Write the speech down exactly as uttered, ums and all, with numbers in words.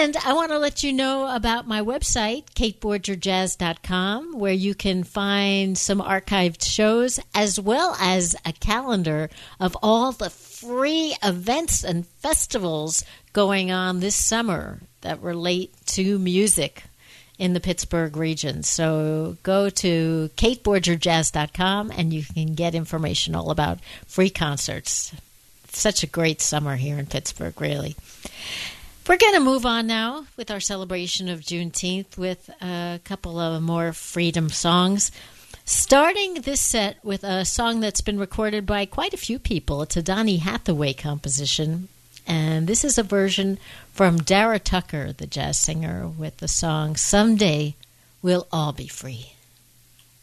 And I want to let you know about my website, kate borger jazz dot com, where you can find some archived shows as well as a calendar of all the free events and festivals going on this summer that relate to music in the Pittsburgh region. So go to kate borger jazz dot com and you can get information all about free concerts. It's such a great summer here in Pittsburgh, really. We're going to move on now with our celebration of Juneteenth with a couple of more freedom songs. Starting this set with a song that's been recorded by quite a few people. It's a Donny Hathaway composition. And this is a version from Dara Tucker, the jazz singer, with the song Someday We'll All Be Free.